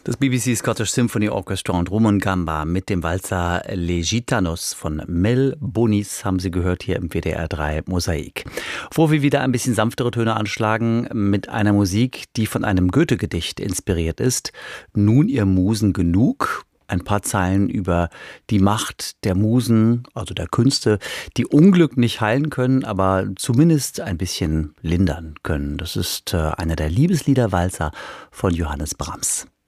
Das BBC Scottish Symphony Orchestra und Rumongamba mit dem Walzer Les Gitanos von Mel Bonis haben Sie gehört hier im WDR 3 Mosaik. Wo wir wieder ein bisschen sanftere Töne anschlagen mit einer Musik, die von einem Goethe-Gedicht inspiriert ist. Nun ihr Musen genug. Ein paar Zeilen über die Macht der Musen, also der Künste, die Unglück nicht heilen können, aber zumindest ein bisschen lindern können. Das ist einer der Liebeslieder-Walzer von Johannes Brahms.